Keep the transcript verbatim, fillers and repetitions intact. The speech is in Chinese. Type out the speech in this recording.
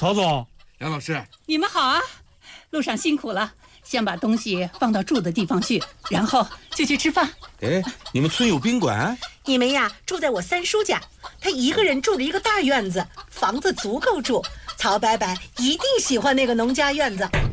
曹总， 杨老师， 你们好啊！路上辛苦了，先把东西放到住的地方去，然后就去吃饭。 哎，你们村有宾馆？ 你们呀，住在我三叔家，他一个人住着一个大院子，房子足够住。曹伯伯一定喜欢那个农家院子。